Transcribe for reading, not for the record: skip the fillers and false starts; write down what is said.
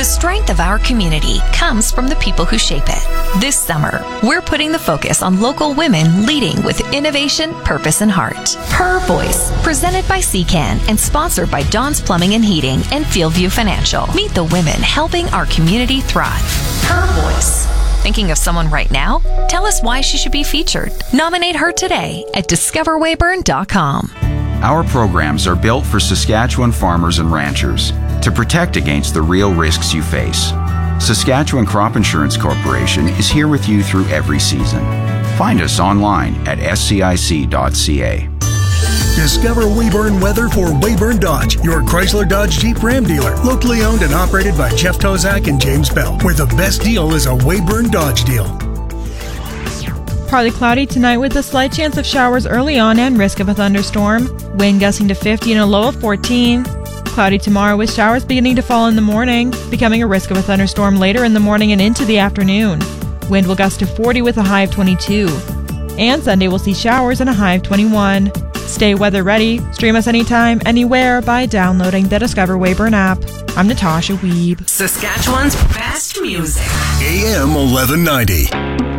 The strength of our community comes from the people who shape it. This summer, we're putting the focus on local women leading with innovation, purpose, and heart. Her Voice, presented by CCAN and sponsored by Don's Plumbing and Heating and Fieldview Financial. Meet the women helping our community thrive. Her Voice. Thinking of someone right now? Tell us why she should be featured. Nominate her today at discoverwayburn.com. Our programs are built for Saskatchewan farmers and ranchers to protect against the real risks you face. Saskatchewan Crop Insurance Corporation is here with you through every season. Find us online at scic.ca. Discover Weyburn weather for Weyburn Dodge, your Chrysler Dodge Jeep Ram dealer. Locally owned and operated by Jeff Tozak and James Bell, where the best deal is a Weyburn Dodge deal. Partly cloudy tonight with a slight chance of showers early on and risk of a thunderstorm. Wind gusting to 50 and a low of 14. Cloudy tomorrow with showers beginning to fall in the morning, becoming a risk of a thunderstorm later in the morning and into the afternoon. Wind will gust to 40 with a high of 22. And Sunday will see showers and a high of 21. Stay weather ready. Stream us anytime, anywhere by downloading the Discover Weyburn app. I'm Natasha Wiebe. Saskatchewan's best music. AM 1190.